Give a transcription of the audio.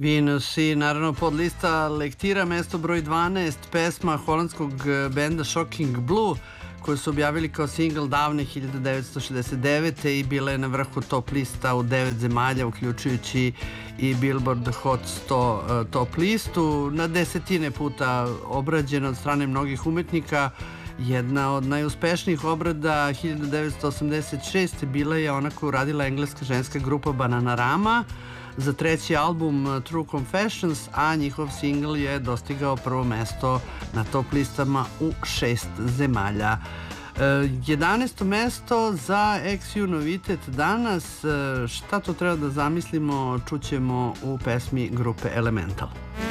Venus i naravno podlista lektira, mesto broj 12, pesma holandskog benda Shocking Blue, koju su objavili kao singl davne 1969. i bila je na vrhu top lista u 9 zemalja, uključujući i Billboard Hot 100 top listu. Na desetine puta obrađena od strane mnogih umetnika. Jedna od najuspešnijih obrada 1986. bila je ona koju radila engleska ženska grupa Bananarama za treći album True Confessions, a njihov singl je dostigao prvo mesto na top listama u 6 zemalja. 11. mesto za XU novitet danas. Šta to treba da zamislimo, čućemo u pesmi grupe Elemental.